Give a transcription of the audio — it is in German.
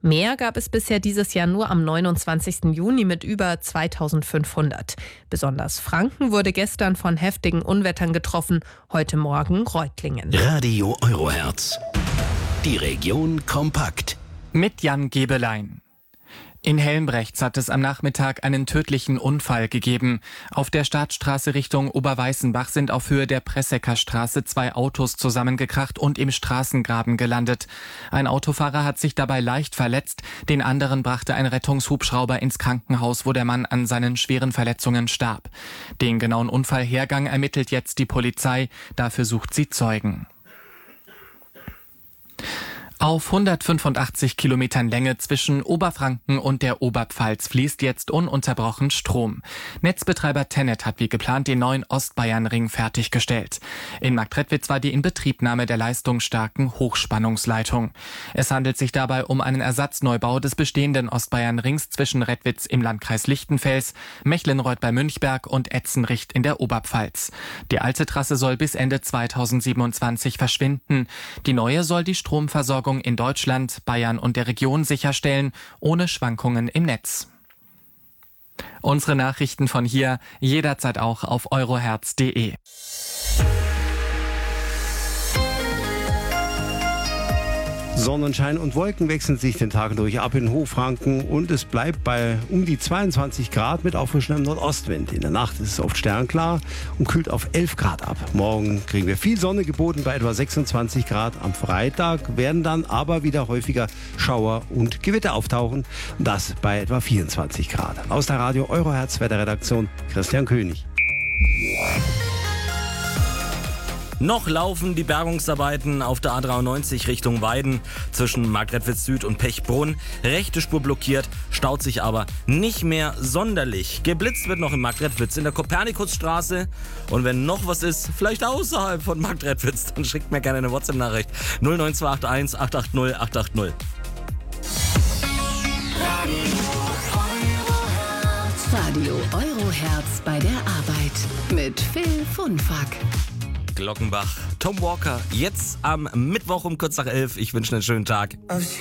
Mehr gab es bisher dieses Jahr nur am 29. Juni mit über 2500. Besonders Franken wurde gestern von heftigen Unwettern getroffen, heute Morgen Reutlingen. Radio Eurohertz. Die Region kompakt. Mit Jan Gebelein. In Helmbrechts hat es am Nachmittag einen tödlichen Unfall gegeben. Auf der Staatsstraße Richtung Oberweißenbach sind auf Höhe der Pressecker Straße 2 Autos zusammengekracht und im Straßengraben gelandet. Ein Autofahrer hat sich dabei leicht verletzt, den anderen brachte ein Rettungshubschrauber ins Krankenhaus, wo der Mann an seinen schweren Verletzungen starb. Den genauen Unfallhergang ermittelt jetzt die Polizei, dafür sucht sie Zeugen. Auf 185 Kilometern Länge zwischen Oberfranken und der Oberpfalz fließt jetzt ununterbrochen Strom. Netzbetreiber TenneT hat wie geplant den neuen Ostbayernring fertiggestellt. In Marktredwitz war die Inbetriebnahme der leistungsstarken Hochspannungsleitung. Es handelt sich dabei um einen Ersatzneubau des bestehenden Ostbayernrings zwischen Redwitz im Landkreis Lichtenfels, Mechlenreuth bei Münchberg und Etzenricht in der Oberpfalz. Die alte Trasse soll bis Ende 2027 verschwinden. Die neue soll die Stromversorgung in Deutschland, Bayern und der Region sicherstellen, ohne Schwankungen im Netz. Unsere Nachrichten von hier jederzeit auch auf eurohertz.de. Sonnenschein und Wolken wechseln sich den Tag durch ab in Hochfranken und es bleibt bei um die 22 Grad mit auffrischendem Nordostwind. In der Nacht ist es oft sternklar und kühlt auf 11 Grad ab. Morgen kriegen wir viel Sonne geboten bei etwa 26 Grad. Am Freitag werden dann aber wieder häufiger Schauer und Gewitter auftauchen. Das bei etwa 24 Grad. Aus der Radio Eurohertz Wetterredaktion Christian König. Noch laufen die Bergungsarbeiten auf der A93 Richtung Weiden zwischen Marktredwitz Süd und Pechbrunn. Rechte Spur blockiert, staut sich aber nicht mehr sonderlich. Geblitzt wird noch in Marktredwitz in der Kopernikusstraße. Und wenn noch was ist, vielleicht außerhalb von Marktredwitz, dann schickt mir gerne eine WhatsApp-Nachricht. 09281 880 880. Radio Eurohertz bei der Arbeit mit Phil Funfack. Glockenbach, Tom Walker, jetzt am Mittwoch um kurz nach 11. Ich wünsche einen schönen Tag.